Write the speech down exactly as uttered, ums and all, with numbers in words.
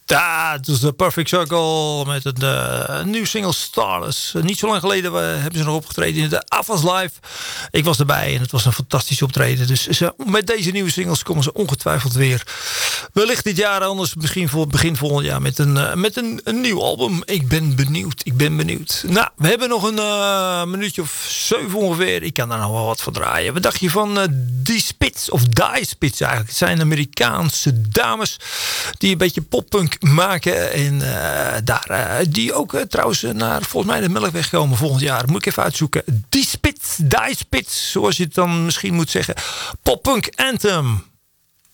Ja, het was de Perfect Circle met een uh, nieuw single Starless. Uh, niet zo lang geleden uh, hebben ze nog opgetreden in de Avas Live. Ik was erbij en het was een fantastisch optreden. Dus ze, met deze nieuwe singles komen ze ongetwijfeld weer. Wellicht dit jaar, anders misschien voor begin volgend jaar met een, uh, met een, een nieuw album. Ik ben benieuwd, ik ben benieuwd. Nou, we hebben nog een uh, minuutje of zeven ongeveer. Ik kan daar nog wel wat van draaien. Wat dacht je van uh, Die Spits, of Die Spits eigenlijk? Het zijn Amerikaanse dames die een beetje poppunk maken. En uh, daar, uh, die ook uh, trouwens naar volgens mij de Melkweg komen volgend jaar. Moet ik even uitzoeken. Die Spits, Die Spits, zoals je het dan misschien moet zeggen. Poppunk Anthem.